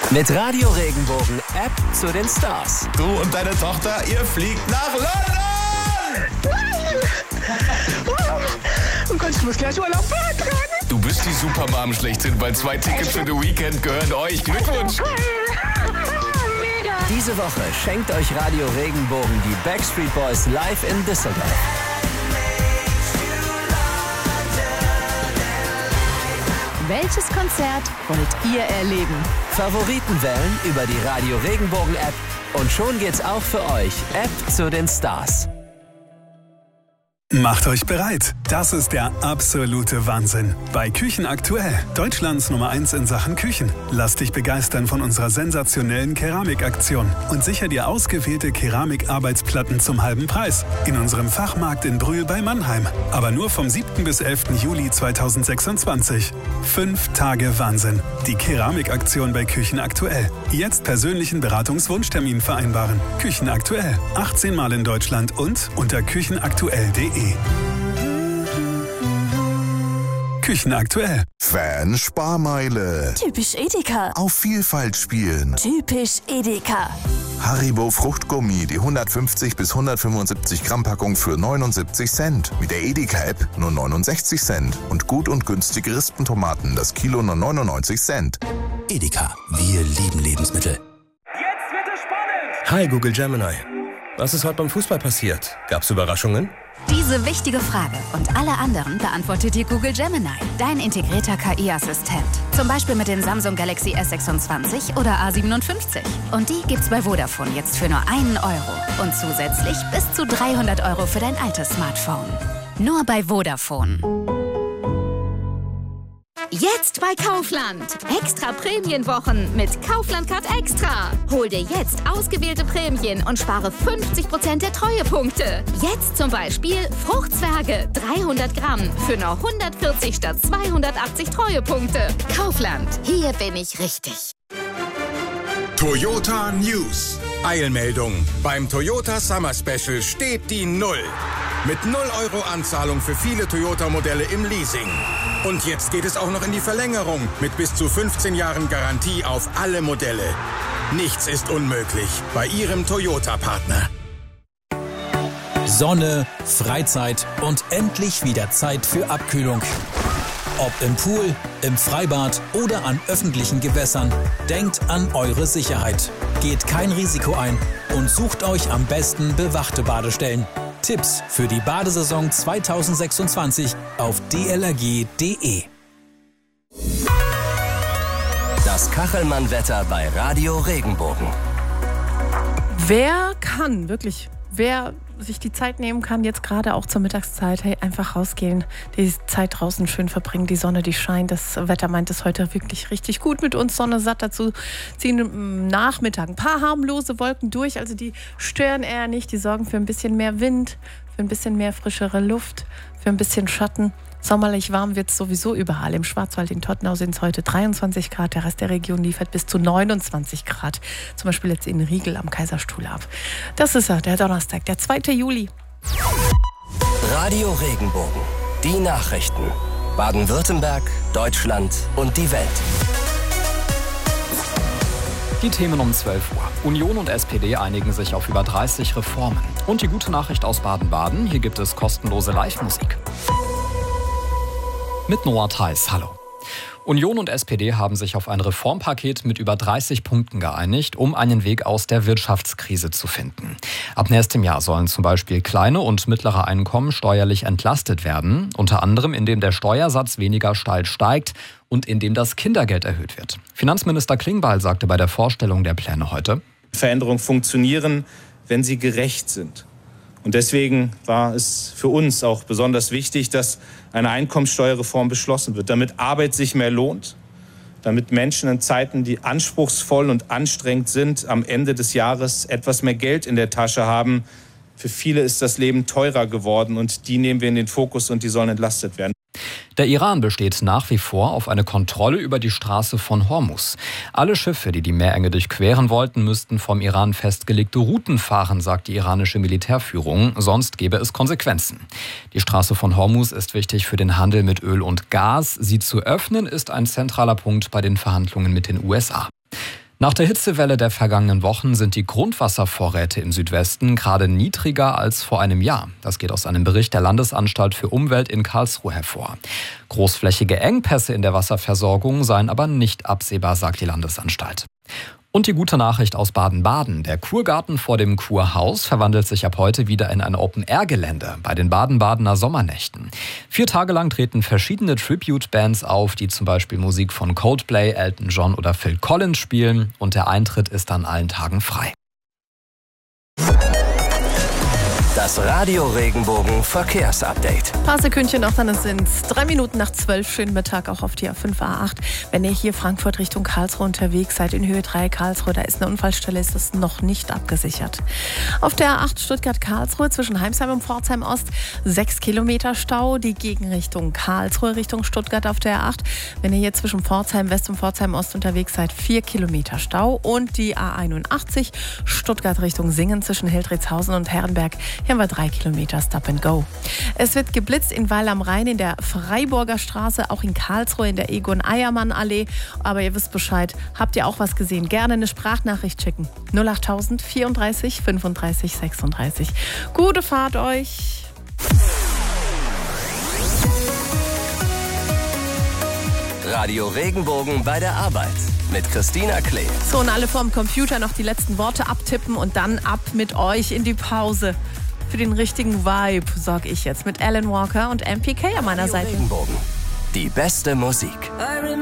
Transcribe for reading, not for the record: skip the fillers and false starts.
Mit Radio Regenbogen App zu den Stars. Du und deine Tochter, ihr fliegt nach London! Oh Gott, ich muss gleich Urlaub beantragen. Du bist die Supermom schlechthin, weil 2 Tickets für The Weekend gehören euch. Glückwunsch! Diese Woche schenkt euch Radio Regenbogen die Backstreet Boys live in Düsseldorf. Welches Konzert wollt ihr erleben? Favoriten wählen über die Radio Regenbogen App und schon geht's auch für euch. App zu den Stars. Macht euch bereit. Das ist der absolute Wahnsinn. Bei Küchen aktuell, Deutschlands Nummer 1 in Sachen Küchen. Lass dich begeistern von unserer sensationellen Keramikaktion und sicher dir ausgewählte Keramikarbeitsplatten zum halben Preis. In unserem Fachmarkt in Brühl bei Mannheim. Aber nur vom 7. bis 11. Juli 2026. 5 Tage Wahnsinn. Die Keramikaktion bei Küchen aktuell. Jetzt persönlichen Beratungswunschtermin vereinbaren. Küchen aktuell. 18 Mal in Deutschland und unter küchenaktuell.de. Küchen aktuell. Fan-Sparmeile. Typisch Edeka. Auf Vielfalt spielen. Typisch Edeka. Haribo Fruchtgummi, die 150 bis 175 Gramm Packung für 79 Cent. Mit der Edeka-App nur 69 Cent. Und gut und günstige Rispentomaten, das Kilo nur 99 Cent. Edeka, wir lieben Lebensmittel. Jetzt wird es spannend! Hi Google Gemini. Was ist heute beim Fußball passiert? Gab's Überraschungen? Diese wichtige Frage und alle anderen beantwortet dir Google Gemini, dein integrierter KI-Assistent. Zum Beispiel mit den Samsung Galaxy S26 oder A57. Und die gibt's bei Vodafone jetzt für nur €1. Und zusätzlich bis zu 300 € für dein altes Smartphone. Nur bei Vodafone. Jetzt bei Kaufland. Extra Prämienwochen mit Kaufland Card Extra. Hol dir jetzt ausgewählte Prämien und spare 50% der Treuepunkte. Jetzt zum Beispiel Fruchtzwerge 300 Gramm für nur 140 statt 280 Treuepunkte. Kaufland. Hier bin ich richtig. Toyota News. Eilmeldung. Beim Toyota Summer Special steht die 0. Mit 0 € Anzahlung für viele Toyota-Modelle im Leasing. Und jetzt geht es auch noch in die Verlängerung mit bis zu 15 Jahren Garantie auf alle Modelle. Nichts ist unmöglich bei Ihrem Toyota-Partner. Sonne, Freizeit und endlich wieder Zeit für Abkühlung. Ob im Pool, im Freibad oder an öffentlichen Gewässern, denkt an eure Sicherheit. Geht kein Risiko ein und sucht euch am besten bewachte Badestellen. Tipps für die Badesaison 2026 auf dlrg.de. Das Kachelmann-Wetter bei Radio Regenbogen. Wer sich die Zeit nehmen kann, jetzt gerade auch zur Mittagszeit, hey, einfach rausgehen, die Zeit draußen schön verbringen, die Sonne, die scheint, das Wetter meint es heute wirklich richtig gut mit uns, Sonne satt, dazu ziehen im Nachmittag ein paar harmlose Wolken durch, also die stören eher nicht, die sorgen für ein bisschen mehr Wind, für ein bisschen mehr frischere Luft, für ein bisschen Schatten. Sommerlich warm wird es sowieso überall. Im Schwarzwald, in Tottenau sind es heute 23 Grad. Der Rest der Region liefert bis zu 29 Grad. Zum Beispiel jetzt in Riegel am Kaiserstuhl ab. Das ist er, der Donnerstag, der 2. Juli. Radio Regenbogen. Die Nachrichten. Baden-Württemberg, Deutschland und die Welt. Die Themen um 12 Uhr. Union und SPD einigen sich auf über 30 Reformen. Und die gute Nachricht aus Baden-Baden, hier gibt es kostenlose Live-Musik. Mit Noah Theis, hallo. Union und SPD haben sich auf ein Reformpaket mit über 30 Punkten geeinigt, um einen Weg aus der Wirtschaftskrise zu finden. Ab nächstem Jahr sollen zum Beispiel kleine und mittlere Einkommen steuerlich entlastet werden, unter anderem indem der Steuersatz weniger steil steigt und indem das Kindergeld erhöht wird. Finanzminister Klingbeil sagte bei der Vorstellung der Pläne heute: Veränderungen funktionieren, wenn sie gerecht sind. Und deswegen war es für uns auch besonders wichtig, dass eine Einkommensteuerreform beschlossen wird, damit Arbeit sich mehr lohnt, damit Menschen in Zeiten, die anspruchsvoll und anstrengend sind, am Ende des Jahres etwas mehr Geld in der Tasche haben. Für viele ist das Leben teurer geworden und die nehmen wir in den Fokus und die sollen entlastet werden. Der Iran besteht nach wie vor auf eine Kontrolle über die Straße von Hormuz. Alle Schiffe, die die Meerenge durchqueren wollten, müssten vom Iran festgelegte Routen fahren, sagt die iranische Militärführung, sonst gäbe es Konsequenzen. Die Straße von Hormuz ist wichtig für den Handel mit Öl und Gas. Sie zu öffnen ist ein zentraler Punkt bei den Verhandlungen mit den USA. Nach der Hitzewelle der vergangenen Wochen sind die Grundwasservorräte im Südwesten gerade niedriger als vor einem Jahr. Das geht aus einem Bericht der Landesanstalt für Umwelt in Karlsruhe hervor. Großflächige Engpässe in der Wasserversorgung seien aber nicht absehbar, sagt die Landesanstalt. Und die gute Nachricht aus Baden-Baden. Der Kurgarten vor dem Kurhaus verwandelt sich ab heute wieder in ein Open-Air-Gelände bei den Baden-Badener Sommernächten. 4 Tage lang treten verschiedene Tribute-Bands auf, die zum Beispiel Musik von Coldplay, Elton John oder Phil Collins spielen. Und der Eintritt ist an allen Tagen frei. Das Radio Regenbogen Verkehrsupdate. Ein paar Sekündchen noch, dann sind es 3 Minuten nach 12. Schönen Mittag auch auf die A5A8. Wenn ihr hier Frankfurt Richtung Karlsruhe unterwegs seid, in Höhe 3 Karlsruhe, da ist eine Unfallstelle, ist das noch nicht abgesichert. Auf der A8 Stuttgart-Karlsruhe zwischen Heimsheim und Pforzheim-Ost 6 Kilometer Stau. Die Gegenrichtung Karlsruhe Richtung Stuttgart auf der A8. Wenn ihr hier zwischen Pforzheim-West und Pforzheim-Ost unterwegs seid, 4 Kilometer Stau. Und die A81 Stuttgart Richtung Singen zwischen Hildritzhausen und Herrenberg. Hier haben wir 3 Kilometer Stop and Go. Es wird geblitzt in Weil am Rhein, in der Freiburger Straße, auch in Karlsruhe in der Egon-Eiermann-Allee. Aber ihr wisst Bescheid, habt ihr auch was gesehen? Gerne eine Sprachnachricht schicken. 08000 34 35 36. Gute Fahrt euch! Radio Regenbogen bei der Arbeit mit Christina Klee. So, und alle vorm Computer noch die letzten Worte abtippen und dann ab mit euch in die Pause. Für den richtigen Vibe, sag ich jetzt, mit Alan Walker und MPK an meiner Seite. Regenbogen. Die beste Musik.